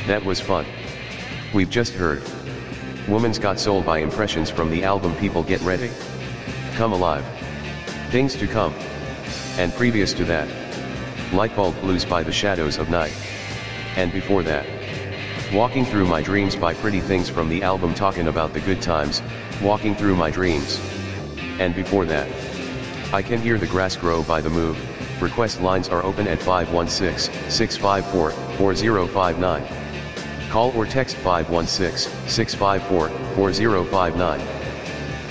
That was fun. We've just heard. Woman's Got Soul by Impressions from the album People Get Ready. Come Alive. Things to Come. And previous to that, Lightbulb Blues by The Shadows of Night. And before that, Walking Through My Dreams by Pretty Things from the album Talkin' About the Good Times, Walking Through My Dreams. And before that, I Can Hear the Grass Grow by The Move. Request lines are open at 516-654-4059. Call or text 516-654-4059.